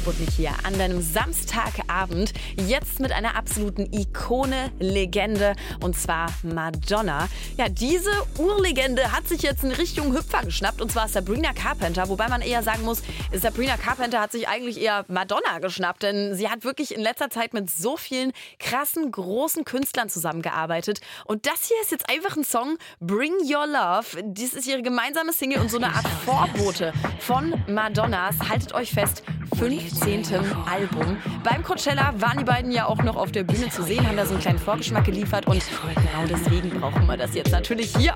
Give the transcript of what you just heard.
Sputnik hier an deinem Samstagabend. Jetzt mit einer absoluten Ikone, Legende, und zwar Madonna. Ja, diese Urlegende hat sich jetzt in Richtung Hüpfer geschnappt, und zwar Sabrina Carpenter. Wobei man eher sagen muss, Sabrina Carpenter hat sich eigentlich eher Madonna geschnappt, denn sie hat wirklich in letzter Zeit mit so vielen krassen, großen Künstlern zusammengearbeitet. Und das hier ist jetzt einfach ein Song, Bring Your Love. Dies ist ihre gemeinsame Single und so eine Art Vorbote von Madonnas, haltet euch fest, 15. Album. Beim Coachella waren die beiden ja auch noch auf der Bühne zu sehen, haben da so einen kleinen Vorgeschmack geliefert, und genau deswegen brauchen wir das jetzt natürlich hier